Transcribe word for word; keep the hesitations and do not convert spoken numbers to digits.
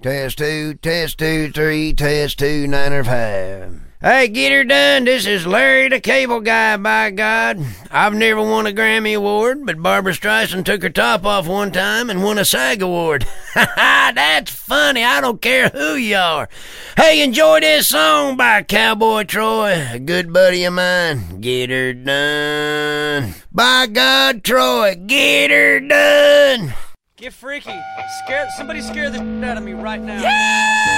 Test two, test two, three, test two, nine or five. Hey, get her done. This is Larry the Cable Guy, by God. I've never won a Grammy Award, but Barbra Streisand took her top off one time and won a SAG Award. Ha ha, that's funny. I don't care who you are. Hey, enjoy this song by Cowboy Troy, a good buddy of mine. Get her done. By God, Troy, get her done. Get freaky. Scare somebody scare the shit out of me right now. Yeah!